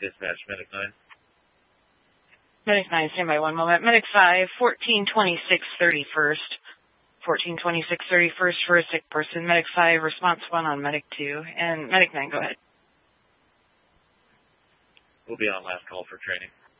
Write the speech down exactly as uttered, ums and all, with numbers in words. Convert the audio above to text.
Dispatch, Medic nine. Medic nine, stand by one moment. Medic five, fourteen twenty-six thirty-first. fourteen twenty-six thirty-first for a sick person. Medic five, response one on Medic two. And Medic nine, go ahead. We'll be on last call for training.